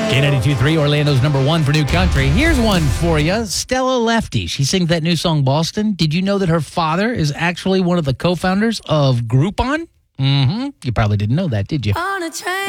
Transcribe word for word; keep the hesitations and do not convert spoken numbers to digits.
K ninety-two point three, Orlando's number one for new country. Here's one for you. Stella Lefty. She sings that new song, Boston. Did you know that her father is actually one of the co-founders of Groupon? Mm-hmm. You probably didn't know that, did you? On a train.